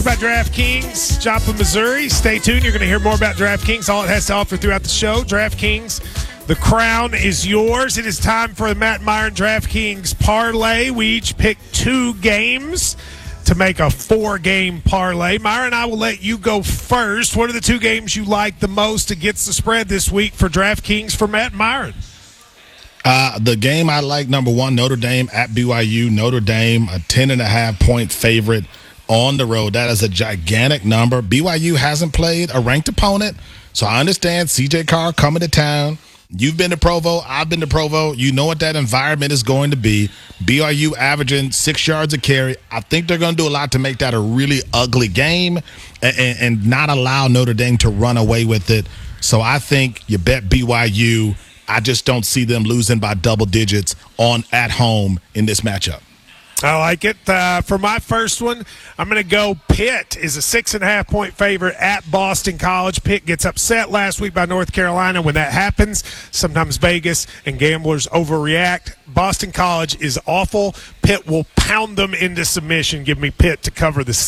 About DraftKings, Joplin, Missouri. Stay tuned. You're going to hear more about DraftKings, all it has to offer throughout the show. DraftKings, the crown is yours. It is time for the Matt Myron DraftKings parlay. We each pick 2 games to make a 4-game parlay. Myron, I will let you go first. What are the 2 games you like the most against the spread this week for DraftKings for Matt Myron? The game I like, number 1, Notre Dame at BYU. Notre Dame, a 10.5-point favorite on the road. That is a gigantic number. BYU hasn't played a ranked opponent, so I understand CJ Carr coming to town. You've been to Provo. I've been to Provo. You know what that environment is going to be. BYU averaging 6 yards a carry. I think they're going to do a lot to make that a really ugly game and not allow Notre Dame to run away with it. So I think you bet BYU. I just don't see them losing by double digits at home in this matchup. I like it. For my first one, I'm going to go Pitt is a 6.5-point favorite at Boston College. Pitt gets upset last week by North Carolina. When that happens, sometimes Vegas and gamblers overreact. Boston College is awful. Pitt will pound them into submission. Give me Pitt to cover the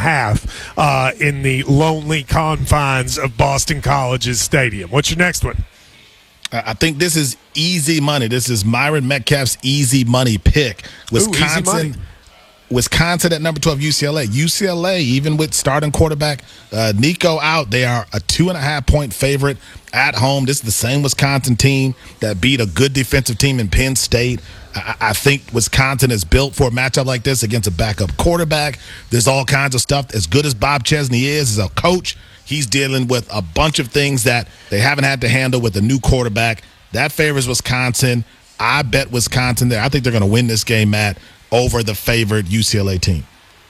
6.5 in the lonely confines of Boston College's stadium. What's your next one? I think this is easy money. This is Myron Metcalf's easy money pick. Wisconsin at number 12, UCLA. UCLA, even with starting quarterback Nico out, they are a 2.5-point favorite at home. This is the same Wisconsin team that beat a good defensive team in Penn State. I think Wisconsin is built for a matchup like this against a backup quarterback. There's all kinds of stuff. As good as Bob Chesney is as a coach, he's dealing with a bunch of things that they haven't had to handle with a new quarterback. That favors Wisconsin. I bet Wisconsin there. I think they're going to win this game, Matt, over the favored UCLA team.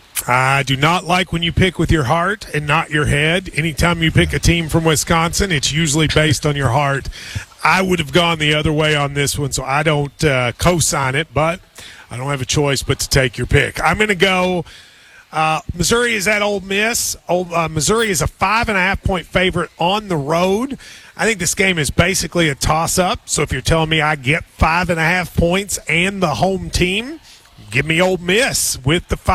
I do not like when you pick with your heart and not your head. Anytime you pick a team from Wisconsin, it's usually based on your heart. I would have gone the other way on this one, so I don't co-sign it, but I don't have a choice but to take your pick. I'm going to go Missouri is at Ole Miss. Missouri is a 5.5-point favorite on the road. I think this game is basically a toss-up, so if you're telling me I get 5.5 points and the home team, give me Ole Miss with the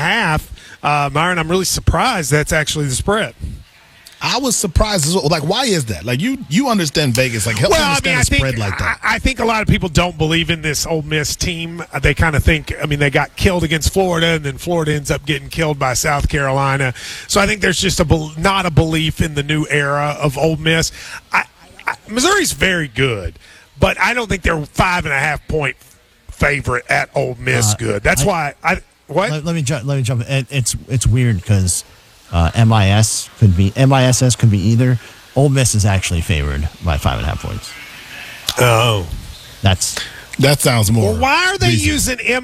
5.5. Myron, I'm really surprised that's actually the spread. I was surprised as well. Like, why is that? Like, you understand Vegas. Like, help me understand a spread like that. I think a lot of people don't believe in this Ole Miss team. They kind of think, they got killed against Florida, and then Florida ends up getting killed by South Carolina. So I think there's just not a belief in the new era of Ole Miss. Missouri's very good, but I don't think they're 5.5-point favorite at Ole Miss good. That's why what? Let me jump. It's weird because MISS could be either. Ole Miss is actually favored by 5.5 points. Oh, that sounds more. Well, why are they reasonable. using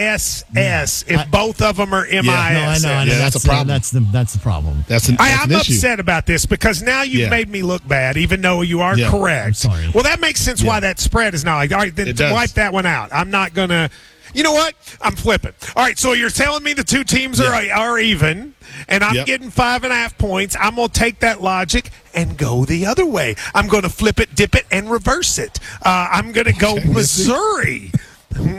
MISS if both of them are MISS? No, I know. Yeah, that's a problem. That's the problem. I'm upset about this because now you've made me look bad, even though you are correct. I'm sorry. Well, that makes sense why that spread is not like. All right, then wipe that one out. I'm not gonna. You know what? I'm flipping. All right, so you're telling me the two teams are even, and I'm getting 5.5 points. I'm going to take that logic and go the other way. I'm going to flip it, dip it, and reverse it. I'm going to go Missouri. I'm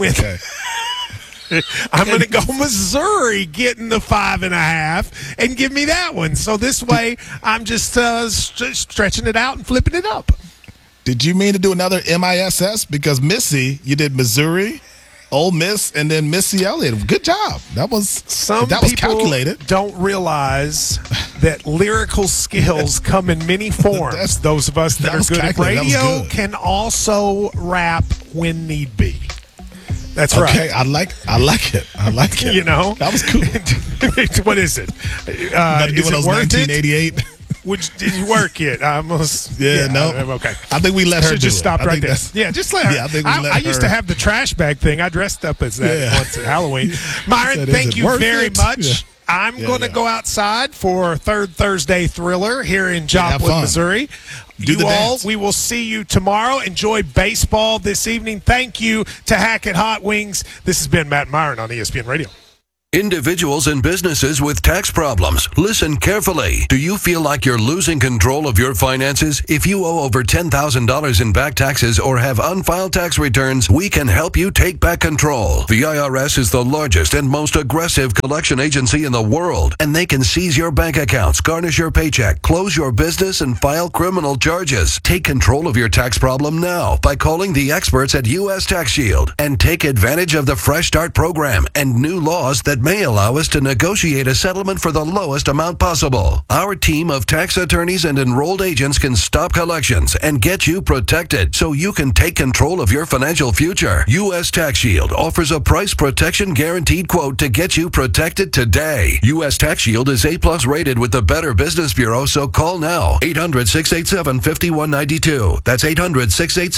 going to go Missouri getting the 5.5 and give me that one. So this way, I'm just stretching it out and flipping it up. Did you mean to do another MISS? Because Missy, you did Missouri, Ole Miss, and then Missy Elliott. Good job. That was calculated. Don't realize that lyrical skills come in many forms. Those of us that are good at radio can also rap when need be. That's right. Okay, I like it. You know, that was cool. What is it? You got to do one of those 1988. Did you work it? I almost. No. Okay. I think we let her just stop right there. Yeah, just let her. Yeah, I think we let her. I used to have the trash bag thing. I dressed up as that once at Halloween. Myron, thank you very much. Yeah. I'm going to go outside for Third Thursday Thriller here in Joplin, Missouri. We will see you tomorrow. Enjoy baseball this evening. Thank you to Hackett Hot Wings. This has been Matt Myron on ESPN Radio. Individuals and businesses with tax problems, listen carefully. Do you feel like you're losing control of your finances? If you owe over $10,000 in back taxes or have unfiled tax returns, we can help you take back control. The IRS is the largest and most aggressive collection agency in the world, and they can seize your bank accounts, garnish your paycheck, close your business, and file criminal charges. Take control of your tax problem now by calling the experts at U.S. Tax Shield and take advantage of the Fresh Start program and new laws that may allow us to negotiate a settlement for the lowest amount possible. Our team of tax attorneys and enrolled agents can stop collections and get you protected so you can take control of your financial future. U.S. Tax Shield offers a price protection guaranteed quote to get you protected today. U.S. Tax Shield is A+ rated with the Better Business Bureau, so call now. 800-687-5192. That's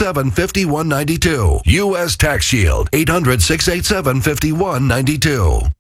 800-687-5192. U.S. Tax Shield. 800-687-5192.